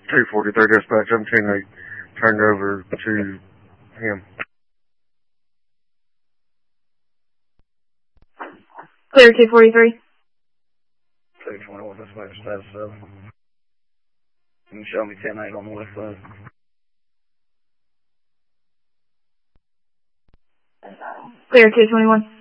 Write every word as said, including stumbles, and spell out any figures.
two forty-three dispatch. I'm ten eight. Turned over to him. Clear two forty-three. two twenty-one dispatch, status seven. Can you show me ten eight on the west side? Clear two twenty-one.